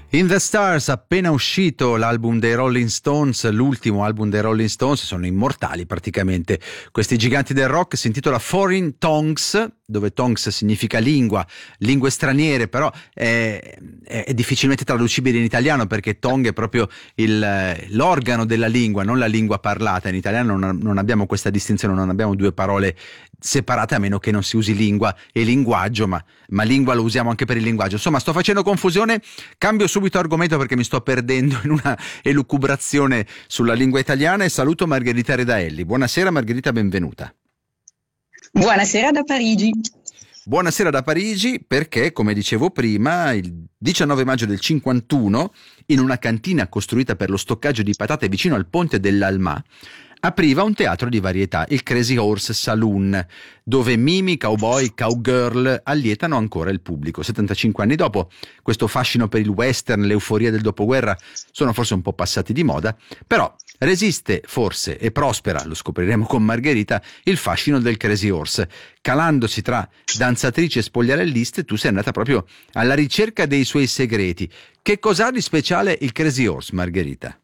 In the Stars, appena uscito l'album dei Rolling Stones, l'ultimo album dei Rolling Stones, sono immortali praticamente. Questi giganti del rock, si intitola Foreign Tongues, dove tongues significa lingua, lingue straniere, però è difficilmente traducibile in italiano perché tongue è proprio l'organo della lingua, non la lingua parlata. In italiano non abbiamo questa distinzione, non abbiamo due parole separate, a meno che non si usi lingua e linguaggio, ma lingua lo usiamo anche per il linguaggio. Insomma, sto facendo confusione, cambio subito argomento perché mi sto perdendo in una elucubrazione sulla lingua italiana e saluto Margherita Redaelli. Buonasera Margherita, benvenuta. Buonasera da Parigi. Buonasera da Parigi perché, come dicevo prima, il 19 maggio del 51, in una cantina costruita per lo stoccaggio di patate vicino al ponte dell'Alma, apriva un teatro di varietà, il Crazy Horse Saloon, dove mimi, cowboy, cowgirl allietano ancora il pubblico. 75 anni dopo, questo fascino per il western, l'euforia del dopoguerra sono forse un po' passati di moda, però resiste forse e prospera, lo scopriremo con Margherita, il fascino del Crazy Horse. Calandosi tra danzatrici e spogliarelliste, tu sei andata proprio alla ricerca dei suoi segreti. Che cos'ha di speciale il Crazy Horse, Margherita?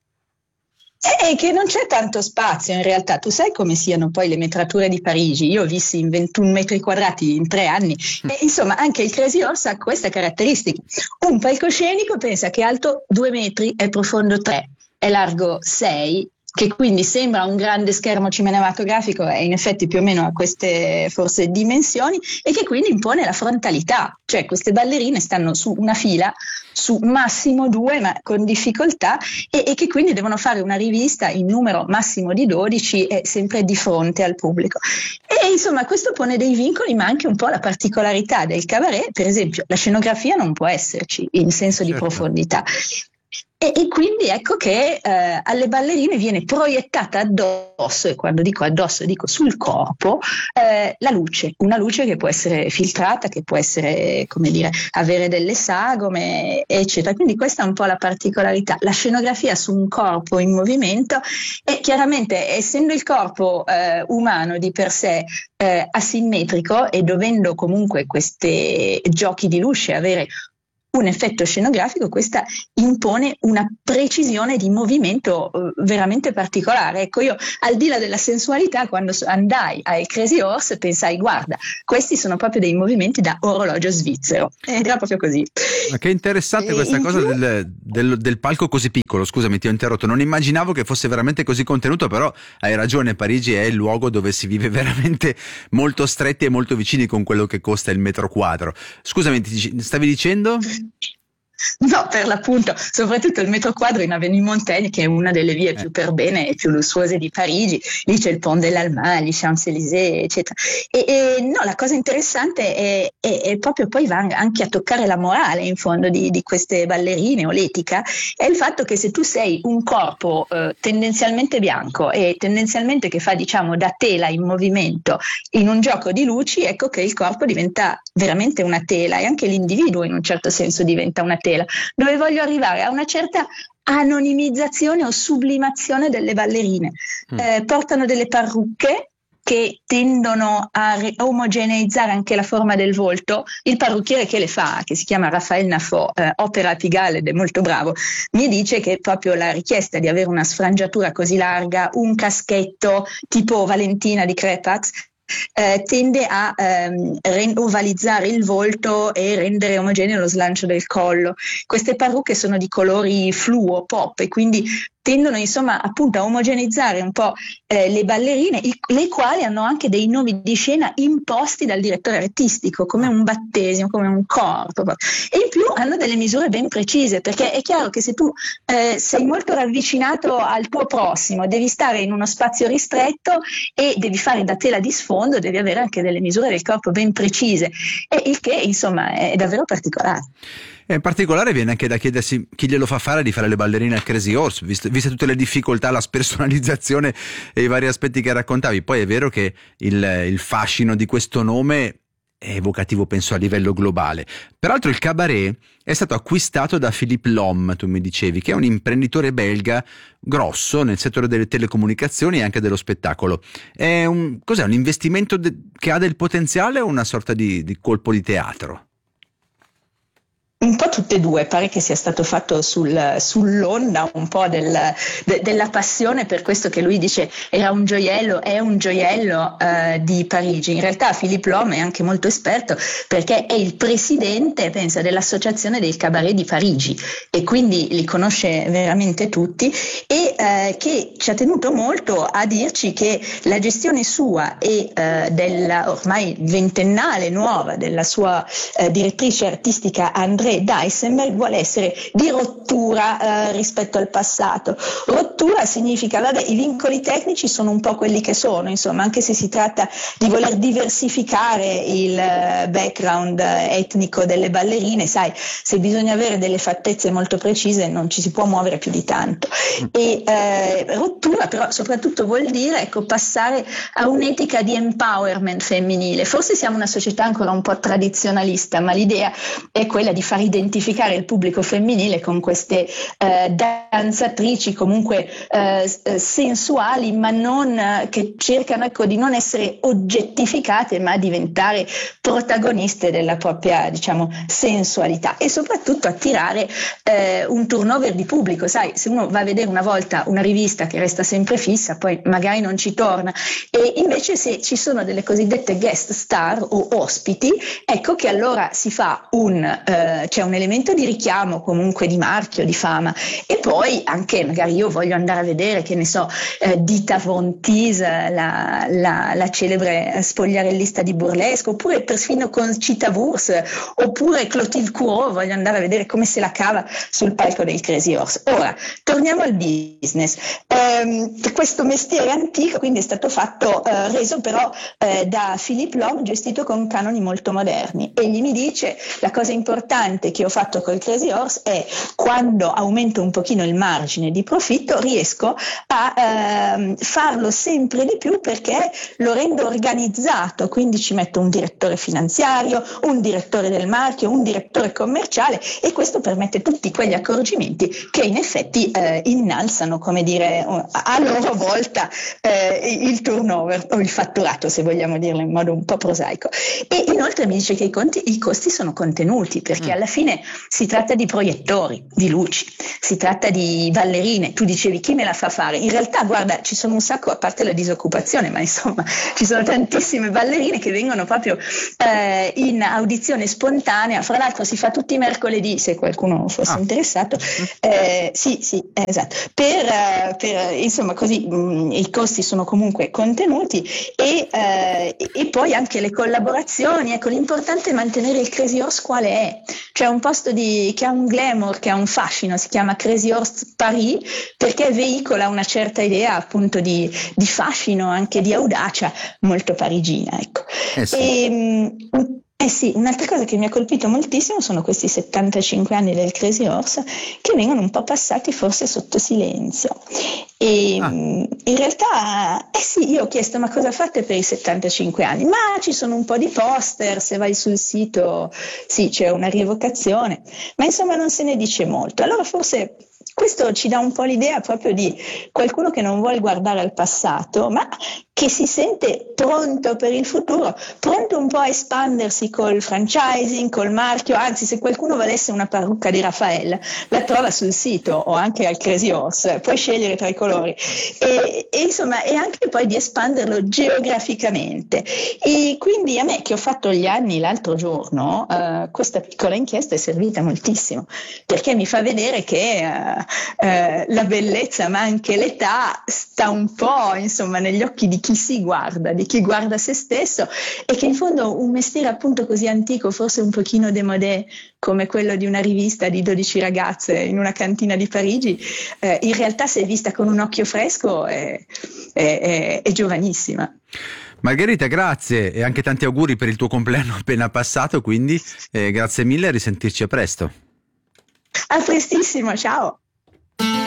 È che non c'è tanto spazio in realtà, tu sai come siano poi le metrature di Parigi, io ho visto in 21 metri quadrati in 3 anni e insomma anche il Crazy Horse ha questa caratteristica, un palcoscenico pensa che è alto 2 metri, è profondo 3, è largo 6, che quindi sembra un grande schermo cinematografico e in effetti più o meno ha queste forse dimensioni e che quindi impone la frontalità, cioè queste ballerine stanno su una fila, su massimo 2 ma con difficoltà e che quindi devono fare una rivista in numero massimo di 12 e sempre di fronte al pubblico. E insomma questo pone dei vincoli ma anche un po' la particolarità del cabaret, per esempio la scenografia non può esserci in senso di profondità. E quindi ecco che alle ballerine viene proiettata addosso, e quando dico addosso dico sul corpo, la luce, una luce che può essere filtrata, che può essere, come dire, avere delle sagome, eccetera. Quindi questa è un po' la particolarità, la scenografia su un corpo in movimento e chiaramente essendo il corpo umano di per sé asimmetrico e dovendo comunque questi giochi di luce avere un effetto scenografico, questa impone una precisione di movimento veramente particolare. Ecco, io al di là della sensualità, quando andai al Crazy Horse pensai, guarda, questi sono proprio dei movimenti da orologio svizzero, ed era proprio così. Ma che interessante questa cosa del palco così piccolo. Scusami, ti ho interrotto, non immaginavo che fosse veramente così contenuto, però hai ragione, Parigi è il luogo dove si vive veramente molto stretti e molto vicini con quello che costa il metro quadro. Scusami, stavi dicendo? No, per l'appunto, soprattutto il metro quadro in Avenue Montaigne, che è una delle vie più perbene e più lussuose di Parigi, lì c'è il Pont de l'Alma, gli Champs-Élysées, eccetera. E no, la cosa interessante è proprio poi va anche a toccare la morale in fondo di queste ballerine o l'etica, è il fatto che se tu sei un corpo tendenzialmente bianco e tendenzialmente che fa diciamo da tela in movimento in un gioco di luci, ecco che il corpo diventa veramente una tela e anche l'individuo in un certo senso diventa una tela, dove voglio arrivare a una certa anonimizzazione o sublimazione delle ballerine. Portano delle parrucche che tendono a omogeneizzare anche la forma del volto. Il parrucchiere che le fa, che si chiama Raphaël Nafo, opera a Pigalle ed è molto bravo, mi dice che proprio la richiesta di avere una sfrangiatura così larga, un caschetto tipo Valentina di Crepax, tende a ovalizzare il volto e rendere omogeneo lo slancio del collo. Queste parrucche sono di colori fluo, pop, e quindi tendono insomma appunto a omogeneizzare un po' le ballerine, le quali hanno anche dei nomi di scena imposti dal direttore artistico, come un battesimo, come un corpo, e in più hanno delle misure ben precise, perché è chiaro che se tu sei molto ravvicinato al tuo prossimo, devi stare in uno spazio ristretto e devi fare da tela di sfondo, devi avere anche delle misure del corpo ben precise, e il che insomma è davvero particolare. In particolare viene anche da chiedersi chi glielo fa fare di fare le ballerine al Crazy Horse, viste tutte le difficoltà, la spersonalizzazione e i vari aspetti che raccontavi. Poi è vero che il fascino di questo nome è evocativo, penso, a livello globale. Peraltro il cabaret è stato acquistato da Philippe Lhomme, tu mi dicevi, che è un imprenditore belga grosso nel settore delle telecomunicazioni e anche dello spettacolo. Cos'è, un investimento che ha del potenziale o una sorta di colpo di teatro? un po' tutte e due, pare che sia stato fatto sull'onda un po' della passione per questo che lui dice è un gioiello di Parigi. In realtà Philippe Lhomme è anche molto esperto perché è il presidente, pensa, dell'associazione del cabaret di Parigi e quindi li conosce veramente tutti e che ci ha tenuto molto a dirci che la gestione sua e della ormai ventennale nuova della sua direttrice artistica André Dijsselbloem vuole essere di rottura rispetto al passato. Rottura significa, vabbè, i vincoli tecnici sono un po' quelli che sono, insomma, anche se si tratta di voler diversificare il background etnico delle ballerine, sai, se bisogna avere delle fattezze molto precise non ci si può muovere più di tanto. E rottura però soprattutto vuol dire, ecco, passare a un'etica di empowerment femminile. Forse siamo una società ancora un po' tradizionalista, ma l'idea è quella di far identificare il pubblico femminile con queste danzatrici comunque sensuali, ma non che cercano, ecco, di non essere oggettificate ma diventare protagoniste della propria, diciamo, sensualità e soprattutto attirare un turnover di pubblico. Sai, se uno va a vedere una volta una rivista che resta sempre fissa, poi magari non ci torna, e invece se ci sono delle cosiddette guest star o ospiti, ecco che allora si fa c'è un elemento di richiamo, comunque di marchio, di fama, e poi anche magari io voglio andare a vedere, che ne so, Dita Von Teese, la celebre spogliarellista di burlesque, oppure perfino Conchita Wurst, oppure Clotilde Courreau, voglio andare a vedere come se la cava sul palco del Crazy Horse. Ora, torniamo al business. Questo mestiere antico quindi è stato reso però da Philippe Lhomme, gestito con canoni molto moderni. Egli mi dice: la cosa importante che ho fatto col Crazy Horse è quando aumento un pochino il margine di profitto riesco a farlo sempre di più perché lo rendo organizzato, quindi ci metto un direttore finanziario, un direttore del marchio, un direttore commerciale, e questo permette tutti quegli accorgimenti che in effetti innalzano, come dire, a loro volta il turnover o il fatturato, se vogliamo dirlo in modo un po' prosaico. E inoltre mi dice che i costi sono contenuti, perché alla fine si tratta di proiettori, di luci, si tratta di ballerine. Tu dicevi chi me la fa fare? In realtà, guarda, ci sono un sacco, a parte la disoccupazione, ma insomma ci sono tantissime ballerine che vengono proprio in audizione spontanea. Fra l'altro si fa tutti i mercoledì, se qualcuno fosse interessato. Sì, esatto, per insomma, così i costi sono comunque contenuti e poi anche le collaborazioni. Ecco, l'importante è mantenere il Crazy Horse quale è. C'è un posto che ha un glamour, che ha un fascino, si chiama Crazy Horse Paris, perché veicola una certa idea appunto di fascino, anche di audacia molto parigina, ecco. Sì, un'altra cosa che mi ha colpito moltissimo sono questi 75 anni del Crazy Horse, che vengono un po' passati forse sotto silenzio. In realtà, sì, io ho chiesto: ma cosa fate per i 75 anni? Ma ci sono un po' di poster, se vai sul sito, sì, c'è una rievocazione, ma insomma non se ne dice molto. Allora forse questo ci dà un po' l'idea proprio di qualcuno che non vuole guardare al passato, ma che si sente pronto per il futuro, pronto un po' a espandersi col franchising, col marchio. Anzi, se qualcuno volesse una parrucca di Raffaella, la trova sul sito o anche al Crazy Horse, puoi scegliere tra i colori, e insomma, e anche poi di espanderlo geograficamente. E quindi a me, che ho fatto gli anni l'altro giorno, questa piccola inchiesta è servita moltissimo, perché mi fa vedere che la bellezza, ma anche l'età, sta un po', insomma, negli occhi di chi si guarda, di chi guarda se stesso, e che in fondo un mestiere appunto così antico, forse un pochino démodé, come quello di una rivista di 12 ragazze in una cantina di Parigi, in realtà, se vista con un occhio fresco, è giovanissima. Margherita, grazie, e anche tanti auguri per il tuo compleanno appena passato, quindi grazie mille, a risentirci a presto. A prestissimo, ciao.